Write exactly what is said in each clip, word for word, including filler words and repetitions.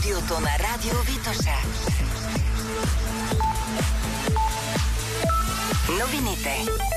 студиото на Радио Витоша. Новините.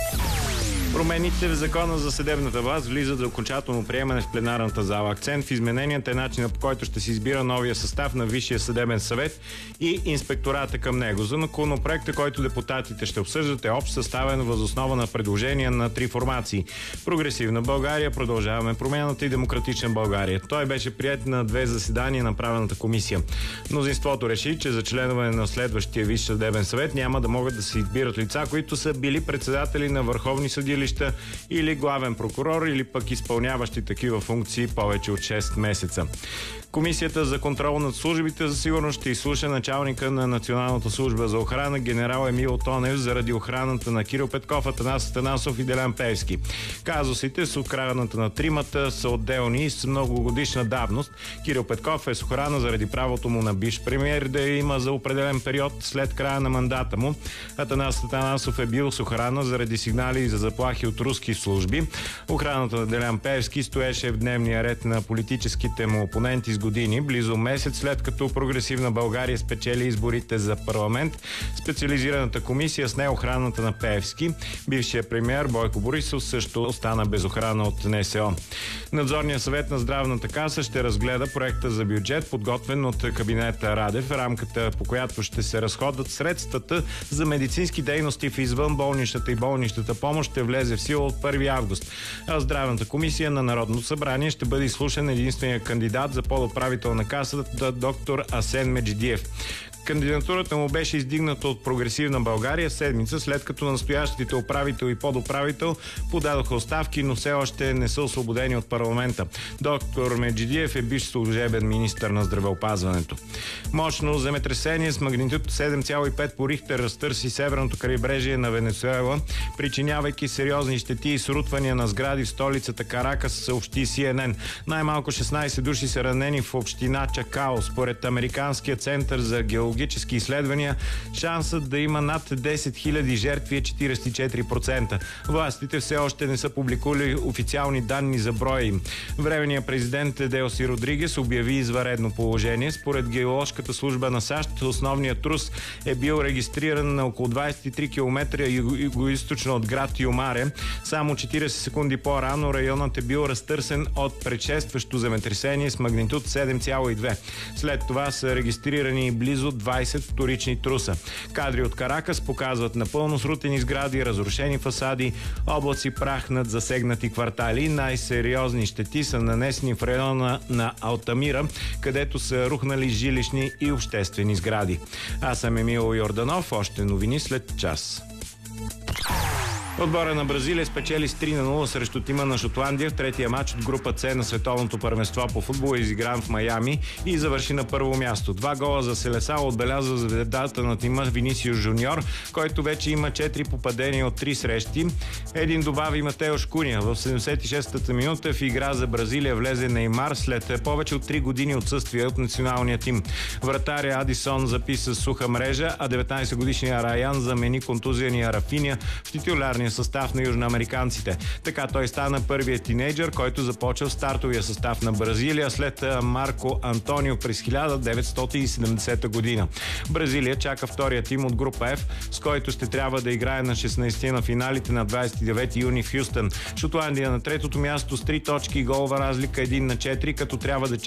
Промените в закона за съдебната власт влизат за окончателно приемане в пленарната зала. Акцент в измененията е начина, по който ще се избира новия състав на Висшия съдебен съвет и инспектората към него. Законопроектът, който депутатите ще обсъждат, е общ, съставен въз основа на предложения на три формации: Прогресивна България, Продължаваме промяната и Демократична България. Той беше приет на две заседания на правената комисия. Мнозинството реши, че за членове на следващия Висш съдебен съвет няма да могат да се избират лица, които са били председатели на върховни съдилища или главен прокурор, или пък изпълняващи такива функции повече от шест месеца. Комисията за контрол над службите за сигурност ще изслуша началника на Националната служба за охрана генерал Емил Тонев заради охраната на Кирил Петков, Атанас Атанасов и Делян Пеевски. Казусите с охраната на тримата са отделни и с многогодишна давност. Кирил Петков е с охрана заради правото му на бивш премиер да има за определен период след края на мандата му. Атанас Атанасов е бил с охрана заради сигнали за заплахи от руски служби. Охраната на Делян Пеевски стоеше в дневния ред на политическите му опоненти с години, близо месец след като Прогресивна България спечели изборите за парламент. Специализираната комисия сне охраната на Пеевски. Бившият премиер Бойко Борисов също остана без охрана от НСО. Надзорният съвет на Здравната каса ще разгледа проекта за бюджет, подготвен от кабинета Радев, рамката по която ще се разходват средствата за медицински дейности в извънболничната и болничната помощ ще влезе в сила от първи август. А Здравната комисия на Народното събрание ще бъде изслушан единствения кандидат за подуправител на касата, доктор Асен Меджидиев. Кандидатурата му беше издигната от Прогресивна България седмица, след като настоящите управител и подуправител подадоха оставки, но все още не са освободени от парламента. Доктор Меджидиев е бивш служебен министър на здравеопазването. Мощно земетресение с магнитуд седем цяло и пет по Рихтер разтърси северното крайбрежие на Венецуела, причинявайки сериозни щети и срутвания на сгради в столицата Каракас, съобщи Си Ен Ен. Най-малко шестнайсет души са ранени в община Чакао. Според Американския център за геологически изследвания, шансът да има над десет хиляди жертви е четирийсет и четири процента. Властите все още не са публикували официални данни за броя им. Временният президент Делси Родригес обяви извънредно положение. Според геоложката служба на САЩ, основният трус е бил регистриран на около двайсет и три километра югоизточно от град Юмаре. Само четирийсет секунди по-рано районът е бил разтърсен от предшестващо земетресение с магнитуд седем цяло и две. След това са регистрирани близо двайсет вторични труса. Кадри от Каракас показват напълно срутени сгради, разрушени фасади, облаци прах над засегнати квартали. Най-сериозни щети са нанесени в района на Алтамира, където са рухнали жилищни и обществени сгради. Аз съм Емил Йорданов. Още новини след час. Отбора на Бразилия спечели с три на нула срещу тима на Шотландия в третия матч от група С на световното първенство по футбол, изигран в Майами, и завърши на първо място. Два гола за Селесао отбеляза звездата на тима Винисиус Жуниор, който вече има четири попадения от три срещи. Един добави Матеош Куня. В седемдесет и шестата минута в игра за Бразилия влезе Неймар след повече от три години отсъствие от националния тим. Вратаря Адисон записа суха мрежа, а деветнайсет годишният Раян замени контузияния Рафиня в титулярния състав на южноамериканците. Така той стана първият тинейджър, който започва в стартовия състав на Бразилия след Марко Антонио през хиляда деветстотин и седемдесета година. Бразилия чака втория тим от група F, с който ще трябва да играе на шестнайсети на финалите на двайсет и девети юни в Хюстън. Шотландия на третото място с три точки и голова разлика един на четири, като трябва да